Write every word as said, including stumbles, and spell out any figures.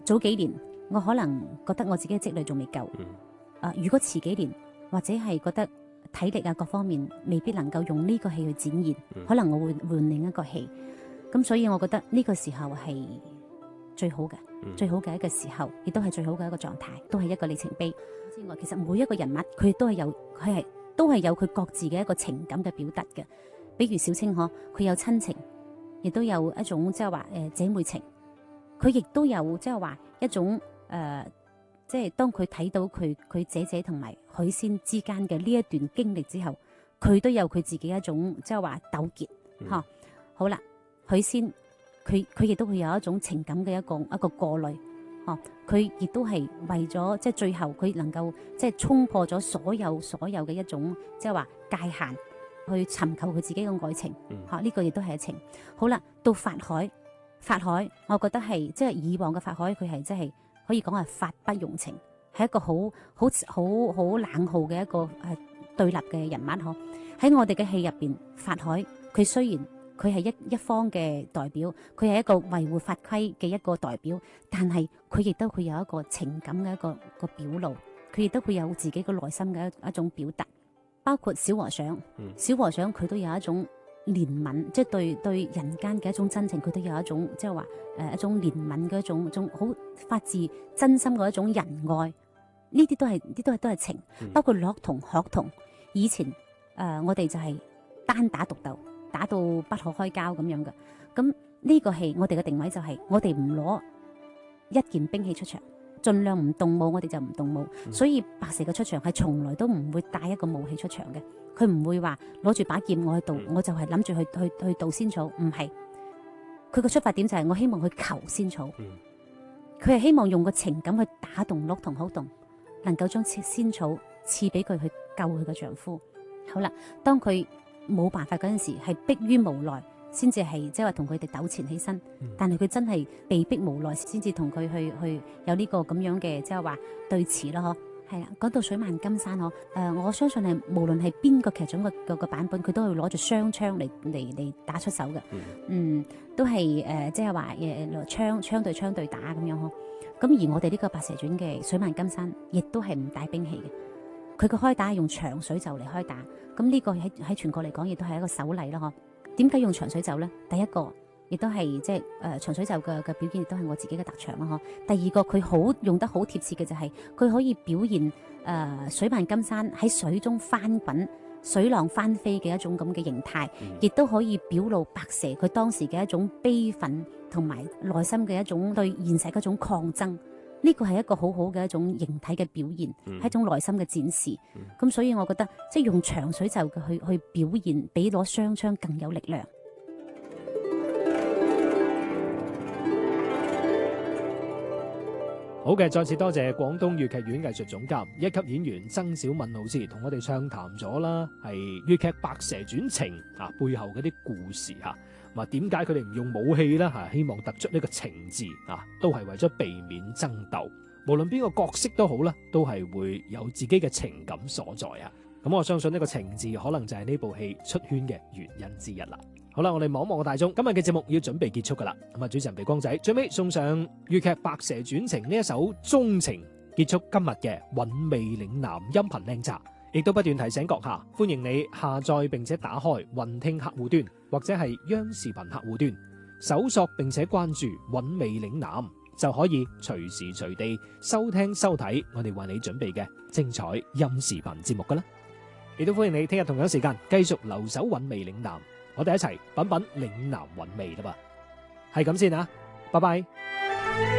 早幾年我可能覺得我自己嘅積累仲未夠， 嗯啊，如果遲幾年或者係覺得體力啊各方面未必能夠用呢個戲去展現， 嗯可能我會換另一個戲。咁所以我覺得呢個時候係最好嘅， 嗯最好嘅一個時候，亦都係最好嘅一個狀態，都係一個里程碑之外。其實每一個人物佢都係有，佢係都係有佢各自嘅一個情感嘅表達嘅。比如小青可，佢有親情，亦都有一種即係話誒姐妹情。佢亦都有即係話一種誒、呃，即係當佢睇到佢佢姐姐同埋許仙之間嘅呢一段經歷之後，佢都有佢自己一種即係話糾結吓、 嗯。 好啦，許仙佢佢亦都會有一種情感嘅一個一個過濾，吓，佢亦都係為咗即係最後佢能夠即係衝破咗所有所有嘅一種即係話界限，去尋求佢自己嘅愛情吓，呢、 嗯呢個亦都係情。好啦，到法海。法海，我覺得係即係以往嘅法海，佢係即係可以講係法不容情，係一個好好好好冷酷嘅一個誒對立嘅人物嗬。喺我哋嘅戲入邊，法海佢雖然佢係一一方嘅代表，佢係一個維護法規嘅一個代表，但係佢亦都會有一個情感嘅一個一個表露，佢亦都會有自己嘅內心嘅一一種表達。包括小和尚， 嗯小和尚佢都有一種憐憫，即係對對人間嘅一種真情，佢都有一種即係話誒一種憐憫嘅一種一種好發自真心嘅一種仁愛，呢啲都係呢啲都係都係情。 嗯包括樂童、學童，以前誒、呃、我哋就係單打獨鬥，打到不可開交咁樣嘅。咁呢個戲我哋嘅定位就係、是、我哋唔攞一件兵器出場，盡量唔動武，我哋就唔動武。 嗯所以白蛇嘅出場係從來都唔會帶一個武器出場嘅。佢唔會話攞住把劍我去盜，我就係諗住去去去盜仙草，唔係。佢個出發點就係我希望去求仙草，佢係希望用個情感去打動鹿同好動，能夠將仙草賜俾佢去救佢嘅丈夫。好啦，當佢冇辦法嗰陣時，係迫於無奈，先至係即係話同佢哋糾纏起身。但係佢真係被逼無奈，先至同佢去去有呢個咁樣嘅即係話對峙咯，嗬。係啦，講到水漫金山嗬，誒、呃，我相信係無論係邊個劇種嘅個個版本，佢都係攞住雙槍嚟嚟嚟打出手嘅，嗯，嗯，都係誒，即係話誒，槍槍對槍對打咁樣嗬。咁而我哋呢個白蛇傳嘅水漫金山，亦都係唔帶兵器嘅，佢個開打係用長水袖嚟開打，咁呢個喺喺全國嚟講，亦都係一個首例咯，嗬。點解用長水袖咧？第一個。亦都係即係誒長水袖嘅嘅表現，亦都係我自己嘅特長啦，嗬。第二個佢好用得好貼切嘅就係、是、佢可以表現誒、呃、水漫金山喺水中翻滾、水浪翻飛嘅一種咁嘅形態，亦、嗯、都可以表露白蛇佢當時嘅一種悲憤同埋內心嘅一種對現實嗰種抗爭。呢個係一個好好嘅一種形體嘅表現，係、嗯、一種內心嘅展示。咁、嗯、所以我覺得即係用長水袖嘅去去表現，比攞雙槍更有力量。 好嘅，再次多謝廣東粵劇院藝術總監、一級演員曾小敏老師同我哋暢談咗啦，係粵劇《白蛇傳情》啊背後嗰啲故事吓，咁啊點解佢哋唔用武器啦吓？希望突出呢個情字啊，都係為咗避免爭鬥。無論邊個角色都好啦，都係會有自己嘅情感所在啊。咁我相信呢個情字可能就係呢部戲出圈嘅原因之一啦。好啦，我哋望一望個大鐘，今日嘅節目要準備結束噶啦。咁啊，主持人鼻光仔最尾送上粵劇《白蛇傳情》呢一首鍾情，結束今日嘅韻味嶺南音頻靚集。亦都不斷提醒閣下，歡迎你下載並且打開雲聽客戶端或者係央視頻客戶端，搜索並且關注韻味嶺南，就可以隨時隨地收聽收睇我哋為你準備嘅精彩音視頻節目噶啦。亦都歡迎你聽日同樣時間繼續留守韻味嶺南。我哋一齊品品嶺南韻味啦噃，係咁先啊，拜拜。